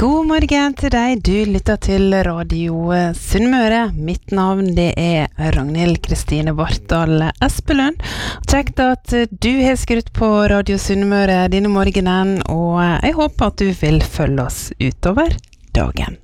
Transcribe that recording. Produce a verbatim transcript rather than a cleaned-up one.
God morgen til deg, du lytter til Radio Sunnmøre. Mitt navn det er Ragnhild Kristine Bartdal Espelund. Kjekt at du har skrutt på Radio Sunnmøre denne morgenen, og jeg håper at du vil følge oss utover dagen.